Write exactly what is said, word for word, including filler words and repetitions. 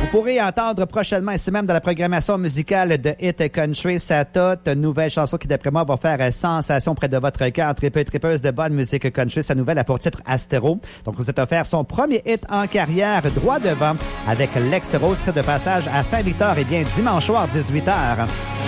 pourrez entendre prochainement, ici même dans la programmation musicale de Hit Country, sa toute nouvelle chanson qui, d'après moi, va faire sensation près de votre cœur. Tripeuse, tripeuse de bonne musique country. Sa nouvelle a pour titre Astéro. Donc, vous êtes offert son premier hit en carrière, droit devant, avec Lex Rose, de passage à Saint-Victor, et bien dimanche soir, dix-huit heures.